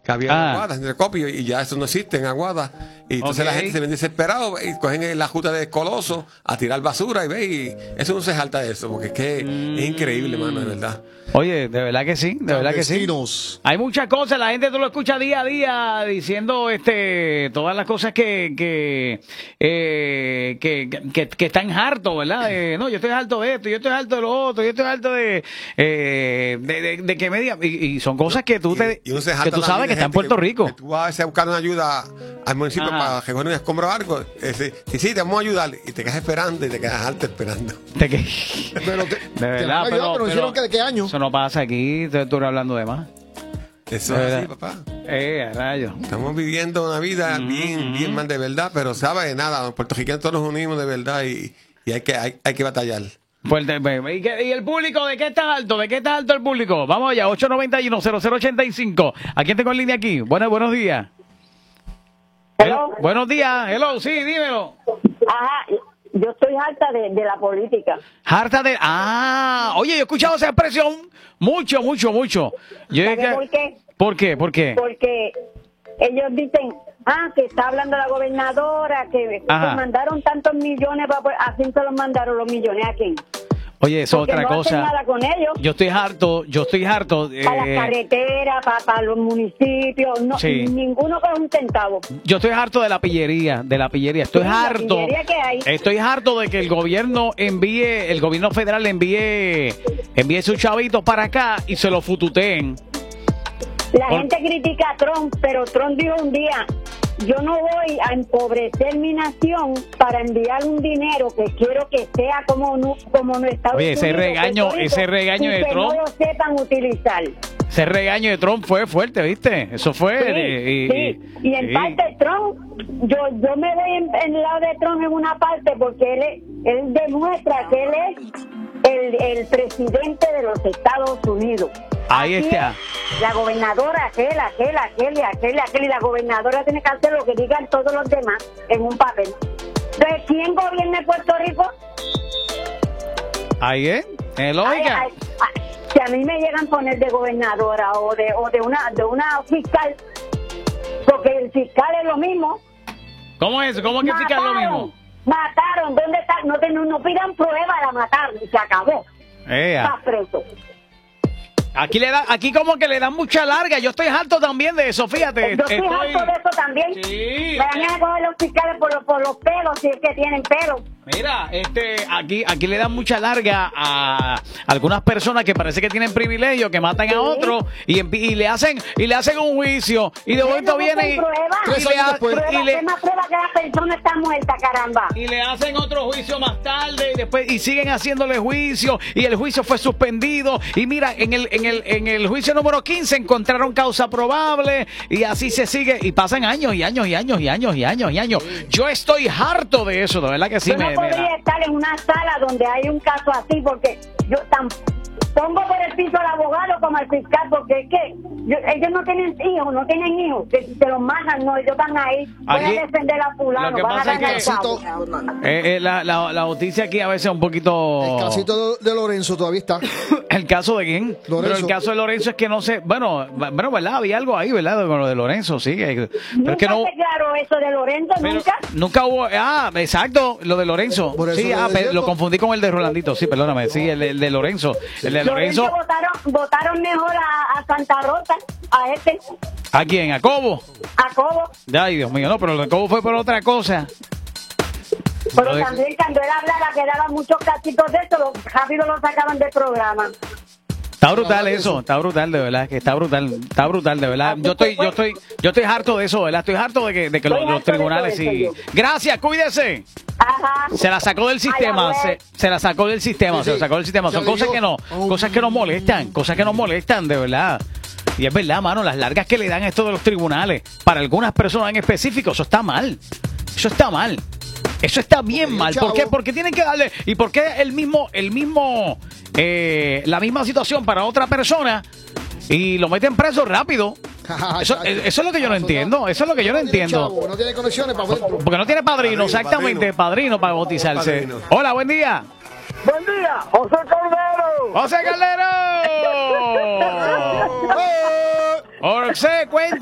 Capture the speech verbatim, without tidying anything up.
que había Ah. en Aguada, en el copio, y ya eso no existe en Aguada. Y entonces Ok. la gente se ven desesperados y cogen la juta de Coloso a tirar basura y ve, y eso no se salta de eso, porque es que Mm. es increíble, mano, de verdad. Oye, de verdad que sí, de verdad que sí. Clandestinos. Hay muchas cosas, la gente tú lo escucha día a día diciendo este todas las cosas que que eh, que, que, que están hartos, ¿verdad? De, no, yo estoy harto de esto, yo estoy harto de lo otro, yo estoy harto de eh, de, de, de que me digan, y, y son cosas que tú te Y uno se que jacta tú sabes también que de está en gente Puerto que- Rico. que tú vas a veces a buscar una ayuda al municipio Ajá. para recoger un escombro o algo. Eh, sí, sí, sí, te vamos a ayudar. Y te quedas esperando y te quedas alto esperando. De, que- Pero te, de te verdad, van a ayudar, pero, pero hicieron que de qué año. eso no pasa aquí, tú tú estás hablando de más. Eso De es así, verdad. papá. Eh, a rayos. Estamos viviendo una vida bien, bien mal de verdad, pero sabes nada, los puertorriqueños todos nos unimos de verdad y, y hay que hay, hay que batallar. Fuerte, ¿Y, qué- ¿Y el público? ¿De qué está alto? ¿De qué está alto el público? Vamos allá, ocho nueve uno, cero cero ocho cinco. ¿A quién tengo en línea aquí? Buenos, buenos días. Hello. Buenos días. Hello, sí, dímelo. Ajá, yo estoy harta de, de la política. Harta de... Ah, oye, yo he escuchado esa expresión mucho, mucho, mucho. Yo ¿Sabe dije- por qué? ¿Por qué? ¿Por qué? Porque ellos dicen, ah, que está hablando la gobernadora, que, que Ajá. mandaron tantos millones, para, así se los mandaron los millones a quién. Oye, eso es Porque otra no hacen cosa. nada con ellos. Yo estoy harto, yo estoy harto. Para eh, las carreteras, para, para los municipios, no, Sí. ninguno con un centavo. Yo estoy harto de la pillería, de la pillería. Estoy Sí, la harto. pillería que hay. Estoy harto de que el gobierno envíe, el gobierno federal envíe, envíe sus chavitos para acá y se lo fututeen. La Por- gente critica a Trump, pero Trump dijo un día, yo no voy a empobrecer mi nación para enviar un dinero que quiero que sea como, nu- como no Estados Oye, ese Unidos, regaño- Puerto Rico, ese regaño y de que Trump. no lo sepan utilizar. Ese regaño de Trump fue fuerte, ¿viste? Eso fue. Sí, eh, y, sí. Y en sí. parte Trump, yo yo me voy en, en el lado de Trump en una parte porque él, es- él demuestra que él es el, el presidente de los Estados Unidos. Ahí Así está. es, la gobernadora, aquel, aquel, aquel, y aquel, y aquel, y la gobernadora tiene que hacer lo que digan todos los demás en un papel. Entonces, ¿quién gobierna Puerto Rico? Ahí es. El oiga. Ay, ay, ay, si a mí me llegan a poner de gobernadora o de o de una de una fiscal, porque el fiscal es lo mismo. ¿Cómo es? ¿Cómo es que fica lo Mataron, mismo? Mataron, ¿dónde está? No, te- no, no pidan prueba, la mataron y se acabó. Ea. Está preso. Aquí le da, aquí como que le dan mucha larga. Yo estoy harto también de eso, fíjate. Yo estoy harto de eso también. Sí. Vayan a coger los fiscales por los, por los pelos, si es que tienen pelos. Mira, este, aquí, aquí le dan mucha larga a algunas personas que parece que tienen privilegio, que matan Sí. a otros y, empi- y le hacen, y le hacen un juicio y de momento No vienen y, busquen prueba. y le, ha- Prueba, y le- ¿qué más prueba que la persona está muerta, caramba? y le hacen otro juicio más tarde y después y siguen haciéndole juicio y el juicio fue suspendido y mira en el en el en el juicio número quince encontraron causa probable y así se sigue y pasan años y años y años y años y años y años. Yo estoy harto de eso, de verdad que sí Yo me, no me podría da. estar en una sala donde hay un caso así porque yo tan pongo por el piso al abogado como al fiscal porque es que yo- ellos no tienen hijos, no tienen hijos, que si se los matan, no, ellos van ahí, voy Aquí, a defender a fulano, lo que van a pasa es ganar que- chavo. Eh, eh, la, la, la noticia aquí a veces es un poquito. El casito de, de Lorenzo todavía está. ¿El caso de quién? Pero Lorenzo. el caso de Lorenzo es que no sé. Bueno, bueno, ¿verdad? Había algo ahí, ¿verdad? Con lo de Lorenzo, sí. eh, Pero es Nunca que no. se aclaró eso de Lorenzo, Pero nunca. nunca hubo. Ah, exacto, lo de Lorenzo. Por eso Sí, lo ah, de pe- cierto. lo confundí con el de Rolandito. Sí, perdóname. Sí, el, el de Lorenzo. El de Lorenzo Lorenzo. votaron, votaron mejor a, a Santa Rosa, a este, ¿A quién? ¿A Cobo? a Cobo, Ay, Dios mío, no, pero lo de Cobo fue por otra cosa. pero Lo de- también cuando él hablaba que daba muchos cachitos de eso, lo- rápido lo sacaban del programa. Está brutal eso, está brutal de verdad, que está brutal, está brutal de verdad. Yo estoy, yo estoy, yo estoy harto de eso, ¿verdad? Estoy harto de que, de que los, Estoy los harto de tribunales todo y. eso, yo. Gracias, cuídese. Ajá. Se la sacó del sistema, Ay, a se, ver. se la sacó del sistema, Sí, se la sí. sacó del sistema. Se Son cosas alivió. que no, Oh. cosas que nos molestan, cosas que nos molestan, de verdad. Y es verdad, mano, las largas que le dan a esto de los tribunales, para algunas personas en específico, eso está mal. Eso está mal. Eso está bien Sí, mal. chavo. ¿Por qué? Porque tienen que darle. ¿Y por qué el mismo, el mismo, eh, la misma situación para otra persona y lo meten preso rápido? Eso, Chacho. eso es lo que yo no entiendo. Eso es lo que yo no tiene entiendo. chavo, no tiene conexiones para poder- Porque no tiene padrino, Padrino, exactamente, padrino, para bautizarse. Padrino. Hola, buen día. Buen día, José Cordero. José Caldero. José, cuenta.